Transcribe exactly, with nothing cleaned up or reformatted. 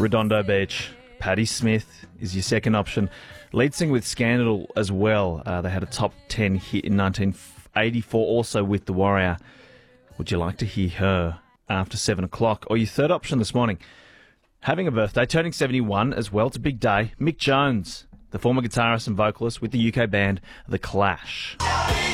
Redondo Beach. Patti Smith is your second option. Lead singer with Scandal as well. Uh, they had a top ten hit in nineteen eighty-four, also with The Warrior. Would you like to hear her after seven o'clock? Or your third option this morning, having a birthday, turning seventy-one as well. It's a big day. Mick Jones, the former guitarist and vocalist with the U K band The Clash.